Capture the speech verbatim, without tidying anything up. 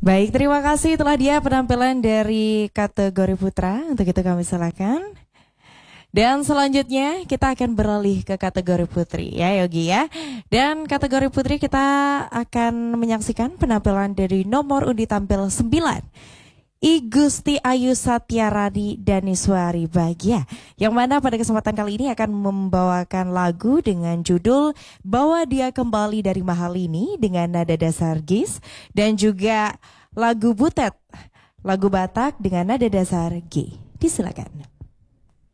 Baik, terima kasih. Itulah dia penampilan dari kategori putra. Untuk itu kami silakan. Dan selanjutnya kita akan beralih ke kategori putri ya Yogi ya. Dan kategori putri kita akan menyaksikan penampilan dari nomor undi tampil sembilan. I Gusti Ayu Satyaradi Daniswari Bagia, yang mana pada kesempatan kali ini akan membawakan lagu dengan judul Bawa Dia Kembali dari Mahalini dengan nada dasar Gis, dan juga lagu Butet, lagu Batak dengan nada dasar G. Disilakan.